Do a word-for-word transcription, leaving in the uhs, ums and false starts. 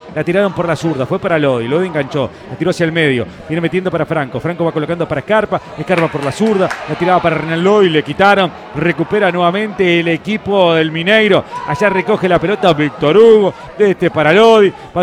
La tiraron por la zurda, fue para Lodi, Lodi enganchó, la tiró hacia el medio, viene metiendo para Franco, Franco va colocando para Scarpa, Scarpa por la zurda, la tiraba para Renan Lodi, le quitaron, recupera nuevamente el equipo del Mineiro, allá recoge la pelota Víctor Hugo, de este para Lodi.